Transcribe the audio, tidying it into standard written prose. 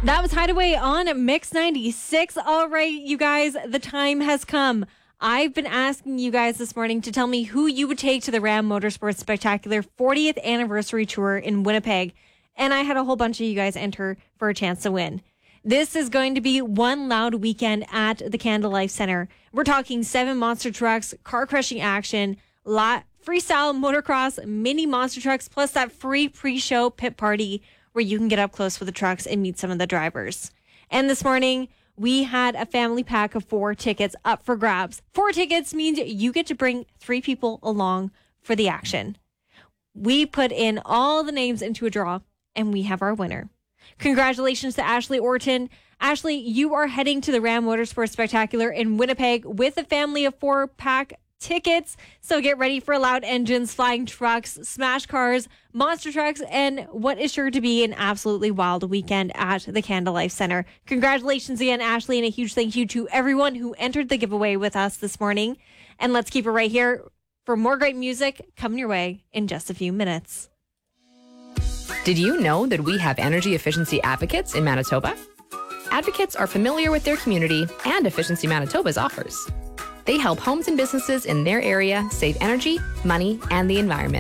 That was Hideaway on Mix 96. All right, you guys, the time has come. I've been asking you guys this morning to tell me who you would take to the Ram Motorsports Spectacular 40th Anniversary Tour in Winnipeg. And I had a whole bunch of you guys enter for a chance to win. This is going to be one loud weekend at the Canada Life Center. We're talking 7 monster trucks, car-crushing action, freestyle motocross, mini monster trucks, plus that free pre-show pit party where you can get up close with the trucks and meet some of the drivers. And this morning, we had a family pack of 4 tickets up for grabs. 4 tickets means you get to bring 3 people along for the action. We put in all the names into a draw, and we have our winner. Congratulations to Ashley Orton. Ashley, you are heading to the Ram Motorsports Spectacular in Winnipeg with a family of 4-pack tickets. So get ready for loud engines, flying trucks, smash cars, monster trucks, and what is sure to be an absolutely wild weekend at the Canada Life Center. Congratulations again, Ashley, and a huge thank you to everyone who entered the giveaway with us this morning. And let's keep it right here for more great music coming your way in just a few minutes. Did you know that we have energy efficiency advocates in Manitoba? Advocates are familiar with their community and Efficiency Manitoba's offers. They help homes and businesses in their area save energy, money, and the environment.